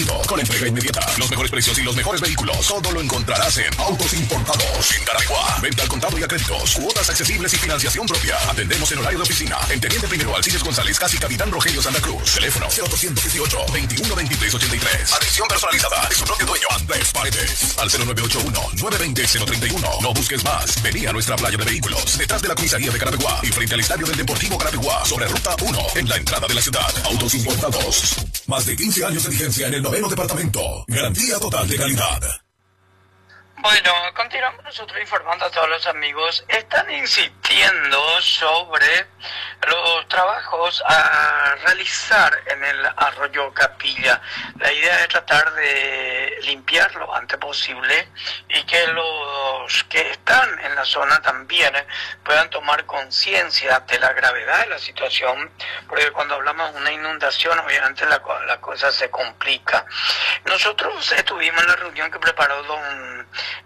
Con entrega inmediata, los mejores precios y los mejores vehículos, todo lo encontrarás en Autos Importados en Caraguá. Venta al contado y a créditos, cuotas accesibles y financiación propia. Atendemos en horario de oficina. En Teniente Primero Alcides González, casi Capitán Rogelio Santa Cruz. Teléfono 0818-212383. Atención personalizada de su propio dueño, Andrés Paredes. Al 0981-920-031. No busques más. Vení a nuestra playa de vehículos, detrás de la comisaría de Caraguá y frente al estadio del Deportivo Caraguá, sobre Ruta 1, en la entrada de la ciudad. Autos Importados. Más de 15 años de vigencia en el 9º departamento. Garantía total de calidad. Bueno, continuamos nosotros informando a todos los amigos. Están insistiendo sobre los trabajos a realizar en el arroyo Capilla. La idea es tratar de limpiar lo antes posible y que los que están en la zona también puedan tomar conciencia de la gravedad de la situación, porque cuando hablamos de una inundación obviamente la cosa se complica. Nosotros estuvimos en la reunión que preparó don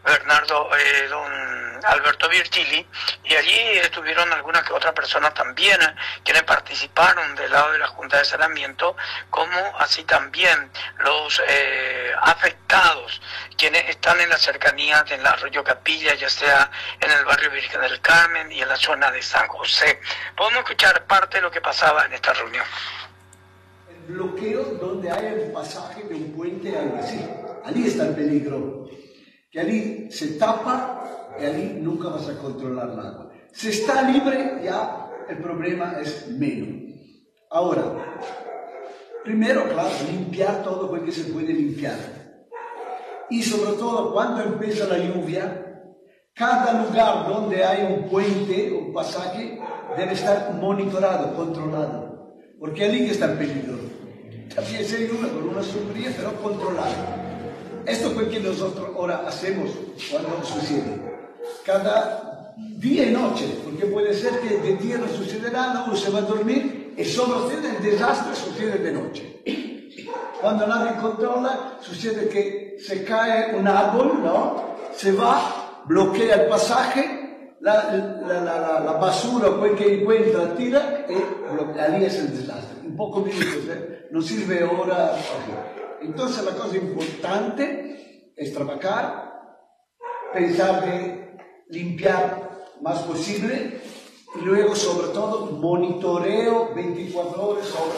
Alberto Virgili, y allí estuvieron algunas que otras personas también quienes participaron del lado de la Junta de Saneamiento, como así también los afectados quienes están en la cercanía del arroyo Capilla, ya sea en el barrio Virgen del Carmen y en la zona de San José. Podemos escuchar parte de lo que pasaba en esta reunión. El bloqueo donde hay el pasaje de un puente algo así, allí está el peligro. Que allí se tapa y allí nunca vas a controlar el agua. Si está libre, ya el problema es menos. Ahora, primero, claro, limpiar todo lo que se puede limpiar. Y sobre todo, cuando empieza la lluvia, cada lugar donde hay un puente o un pasaje debe estar monitorado, controlado. Porque allí está el peligro. También se ayuda con una sombría, pero controlado. Esto es lo que nosotros ahora hacemos cuando sucede. Cada día y noche, porque puede ser que de día no sucede nada, uno se va a dormir y solo el desastre sucede de noche. Cuando nadie controla, sucede que se cae un árbol, ¿no? Se va, bloquea el pasaje, la basura, pues que encuentra, tira y allí es el desastre. Un poco minutos, no sirve ahora. Entonces la cosa importante es trabajar, pensar de limpiar más posible y luego sobre todo monitoreo 24 horas sobre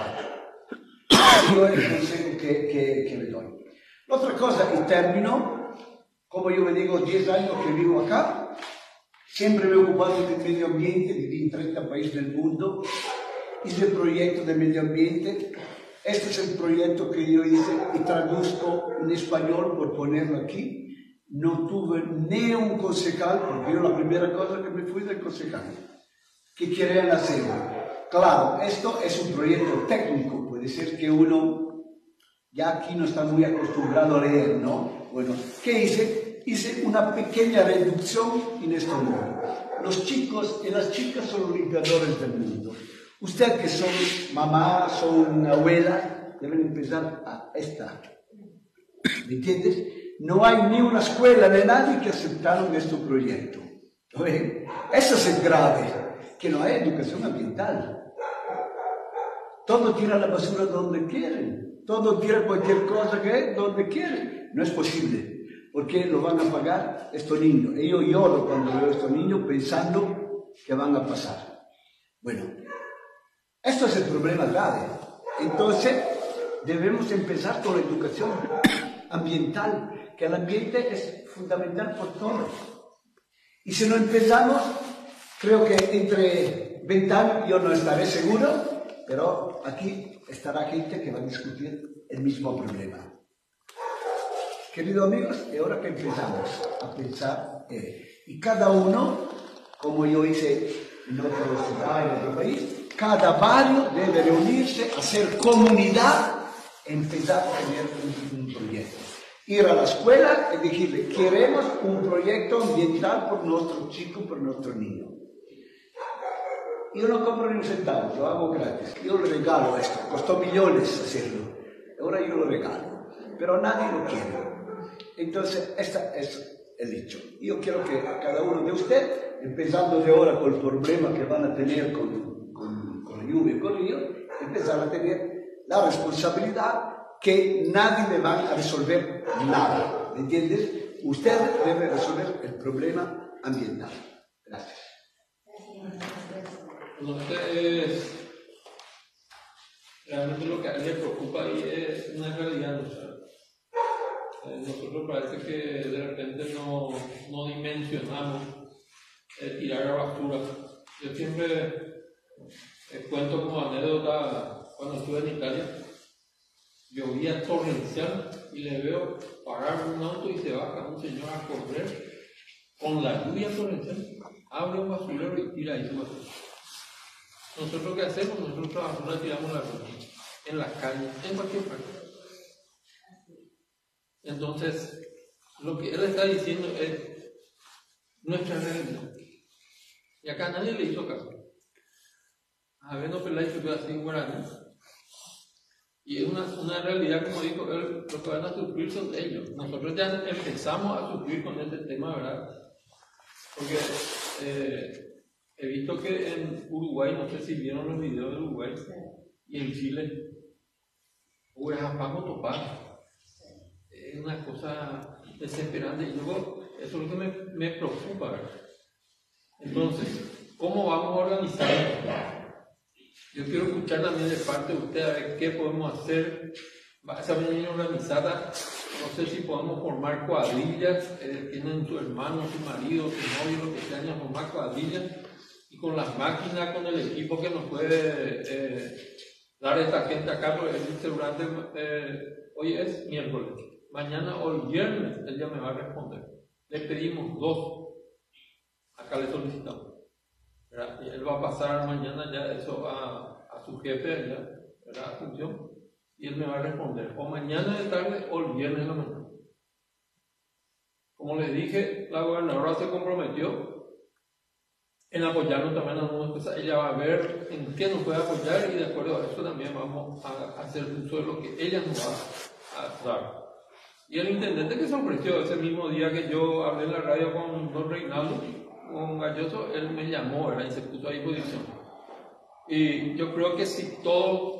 24. Yo es el consejo que le doy. La otra cosa, y termino, como yo me digo, 10 años que vivo acá, siempre me he ocupado del medio ambiente, viví en 30 países del mundo, hice proyectos de medio ambiente. Este es el proyecto que yo hice y traduzco en español por ponerlo aquí. No tuve ni un concejal, porque yo la primera cosa que me fui del concejal, que querían hacerlo. Claro, esto es un proyecto técnico, puede ser que uno ya aquí no está muy acostumbrado a leer, ¿no? Bueno, ¿qué hice? Hice una pequeña reducción en este mundo. Los chicos y las chicas son los limpiadores del mundo. Ustedes que son mamá, son abuela, deben empezar a estar. ¿Me entiendes? No hay ni una escuela de nadie que aceptaron este proyecto. Eso es grave, que no hay educación ambiental. Todo tira la basura donde quieren. Todo tira cualquier cosa que donde quieren. No es posible, porque lo van a pagar estos niños. Y yo lloro cuando veo a estos niños pensando que van a pasar. Bueno, esto es el problema grave. Entonces, debemos empezar con la educación ambiental, que el ambiente es fundamental por todos. Y si no empezamos, creo que entre 20 años yo no estaré seguro, pero aquí estará gente que va a discutir el mismo problema. Queridos amigos, es hora que empezamos a pensar, y cada uno, como yo hice en otra ciudad, en otro país, cada barrio debe reunirse, hacer comunidad, empezar a tener un proyecto. Ir a la escuela y decirle, queremos un proyecto ambiental por nuestros chicos, por nuestros niños. Yo no compro ni un centavo, lo hago gratis. Yo le regalo esto, costó millones hacerlo. Ahora yo lo regalo, pero nadie lo quiere. Entonces, este es el hecho. Yo quiero que a cada uno de ustedes, empezando de ahora con el problema que van a tener con la lluvia y con ellos, empezar a tener la responsabilidad que nadie me va a resolver nada, ¿me entiendes? Usted debe resolver el problema ambiental. Gracias. Entonces, realmente lo que a él le preocupa ahí es una realidad, ¿no? Nosotros parece que de repente no dimensionamos tirar la basura. Yo siempre cuento como anécdota, cuando estuve en Italia, llovía torrencial y le veo parar un auto y se baja un señor a correr con la lluvia torrencial, abre un basurero y tira ahí su basura. Nosotros, ¿qué hacemos? Nosotros la basura tiramos la basura en la calle, en cualquier parte. Entonces, lo que él está diciendo es nuestra realidad. Y acá nadie le hizo caso. A ver, no peláis que así en guaraní. Y es una realidad, como dijo él, lo que van a sufrir son ellos. Nosotros ya empezamos a sufrir con este tema, ¿verdad? Porque he visto que en Uruguay, no sé si vieron los videos de Uruguay, y en Chile, es una cosa desesperante. Y luego, eso es lo que me preocupa, ¿verdad? Entonces, ¿cómo vamos a organizar? Yo quiero escuchar también de parte de usted a ver qué podemos hacer. Esa venir organizada, no sé si podemos formar cuadrillas, tienen su hermano, su marido, su novio, lo que sea, formar cuadrillas, y con las máquinas, con el equipo que nos puede dar esta gente acá, porque el restaurante hoy es miércoles, mañana o el viernes ella me va a responder. Le pedimos 2, acá le solicitamos. Y él va a pasar mañana ya eso a su jefe, ya, ¿verdad? Asunción, y él me va a responder o mañana de tarde o el viernes de la mañana. Como les dije, la gobernadora se comprometió en apoyarnos también a algunas cosas. Ella va a ver en qué nos puede apoyar y de acuerdo a eso también vamos a hacer uso de lo que ella nos va a dar. Y el intendente que se ofreció ese mismo día que yo hablé en la radio con don Reinaldo, con Galloso, él me llamó, ¿verdad? Y se puso a disposición. Y yo creo que si todos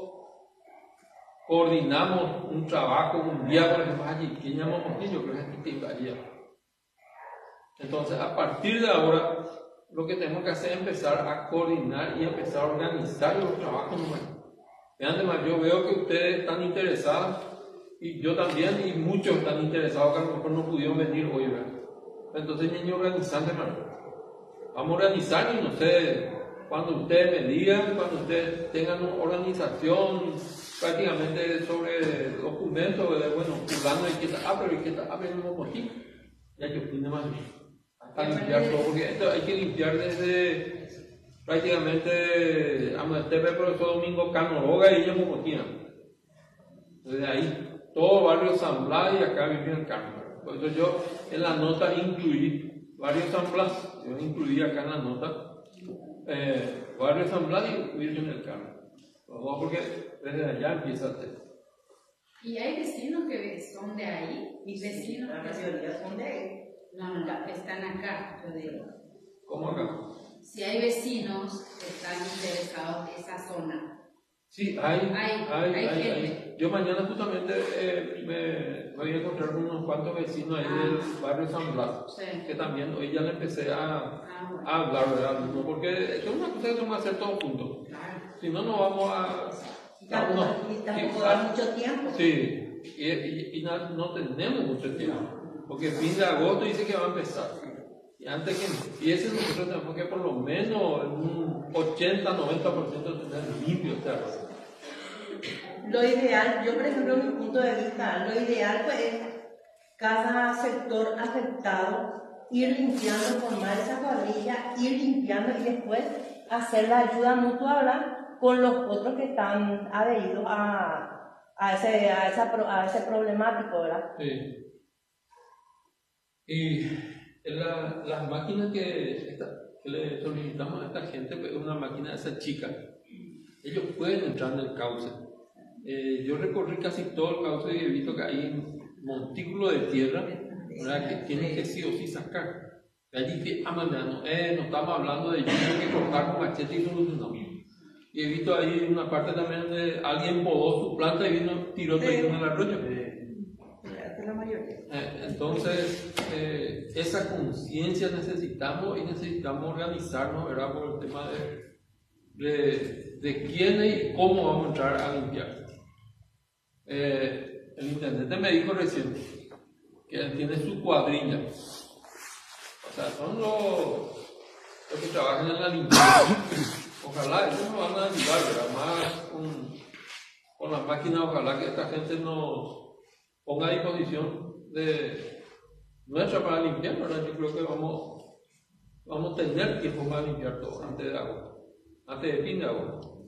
coordinamos un trabajo, un día, por ejemplo, allí, ¿quién llamamos aquí? Yo creo que aquí te iría. Entonces, a partir de ahora, lo que tenemos que hacer es empezar a coordinar y empezar a organizar los trabajos. Vean, además, yo veo que ustedes están interesados, y yo también, y muchos están interesados, que a lo mejor no pudieron venir hoy, ¿verdad? Entonces, niños, organizando, hermano. Vamos a organizar, y no sé, cuando ustedes me digan, cuando ustedes tengan una organización prácticamente sobre documentos, bueno, jugando y qué tal, pero y qué tal, venimos por aquí. Ya yo opino más hasta limpiar todo, porque esto hay que limpiar desde prácticamente Ametepe, profesor Domingo Canoroga y ella Mocotina. Desde ahí, todo barrio San Blas y acá Virgen del Carmen. Por eso yo en la nota incluí Barrio San Blas, yo incluí acá en la nota Barrio San Blas y Virgen del Carmen. Los dos, porque desde allá empieza el tema. ¿Y hay vecinos que son de ahí? ¿Y vecinos la mayoría son de ahí? No, están acá, yo digo. ¿Cómo acá? Si hay vecinos que están interesados en esa zona. Sí, hay. Yo mañana justamente me voy a encontrar con unos cuantos vecinos ahí del barrio San Blas, sí, que también hoy ya le empecé a hablar, ¿verdad? Porque es una cosa que tenemos que hacer todos juntos. Claro. Si no, no vamos a... Tampoco da mucho tiempo. Sí, y no tenemos mucho tiempo, porque fin de agosto dice que va a empezar. Y antes que empiece, nosotros tenemos que por lo menos un 80-90% tener limpio este arroz. Lo ideal, yo por ejemplo, en mi punto de vista, lo ideal pues es cada sector afectado ir limpiando, formar esa cuadrilla, ir limpiando y después hacer la ayuda mutua, ¿verdad?, con los otros que están adheridos a ese problemático, ¿verdad? Sí. Y las máquinas que le solicitamos a esta gente, pues, es una máquina de esa chica. Ellos pueden entrar en el cauce. Yo recorrí casi todo el cauce y he visto que hay un montículo de tierra, ¿verdad?, que tienen que sí o sí sacar. De allí que no estamos hablando de yo que cortar con machete y solucionamos. Y he visto ahí una parte también de alguien podó su planta y vino, tiró todo en el arroyo. Esa es la mayoría. Entonces, esa conciencia necesitamos y necesitamos organizarnos, ¿verdad? Por el tema de quiénes y cómo vamos a entrar a limpiar. El intendente me dijo recién que él tiene su cuadrilla. O sea, son los que trabajan en la limpieza. Ojalá ellos nos van a ayudar, ¿verdad? Más con la máquina, ojalá que esta gente nos ponga a disposición de nuestra para limpiar, ¿verdad? Yo creo que vamos a tener tiempo para limpiar todo antes de agosto, antes de fin de agosto.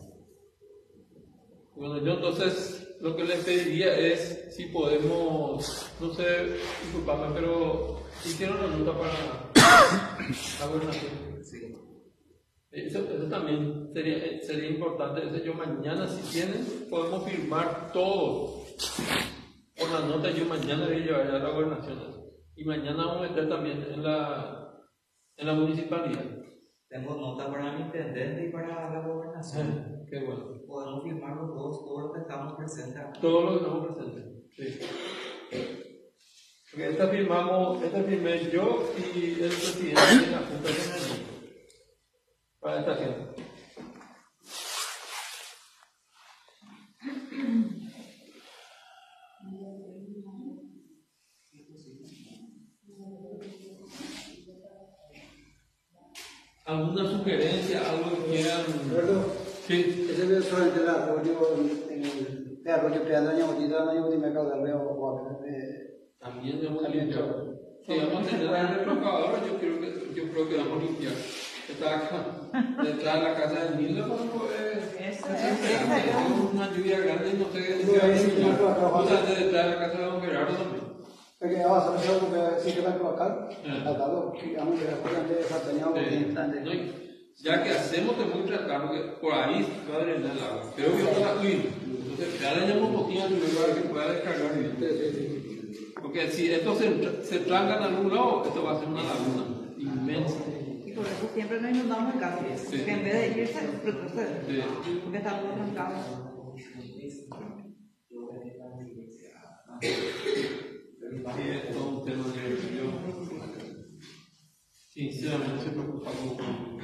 Bueno, yo entonces lo que les pediría es si podemos, no sé, disculpame, pero hicieron una nota para la gobernación. Sí. Eso también sería importante. Yo mañana, si tienen, podemos firmar todo por la nota. Yo mañana voy a llevar a la gobernación. Y mañana vamos a meter también en la municipalidad. Tengo nota para el intendente y para la gobernación. Qué bueno. Podemos firmar los dos, todos los que estamos presentes. Todos los que estamos presentes. Sí. Porque esta firmé yo y el presidente de la Junta de Gobierno. Para esta gente. ¿Alguna sugerencia, algo que quieran? Sí. Ese veo solamente el arroyo, en el arroyo pedaño, y me acabo de ver. También vamos a limpiar. Si vamos a tener el retrocavador, yo creo que vamos a limpiar. Está acá, detrás de la casa del Nilo, es una lluvia grande y no sé qué limpiar. O sea, detrás de la casa de Don Gerardo también. Porque ahora se me que sí que va a colocar, al lado, a mí me desapañado. Ya que hacemos de muy tratado, que por ahí va a drenar el agua. Pero yo no la cuido. Entonces, ya dañamos botellas en lugar que pueda descargar bien. Porque si esto se tranca en algún lado, esto va a ser una laguna inmensa. Y por eso siempre nos inundamos en casa. Sí. Que en vez de irse, retroceder. Sí. Porque estamos trancados. Sí, es todo un tema que yo sinceramente se preocupa con.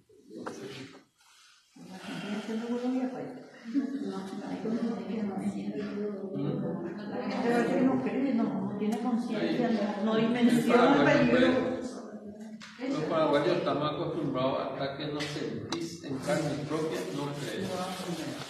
Pero que no cree, no tiene conciencia, no dimensiona el peligro. Los paraguayos estamos acostumbrados hasta que nos sentís en carne propia, no creemos.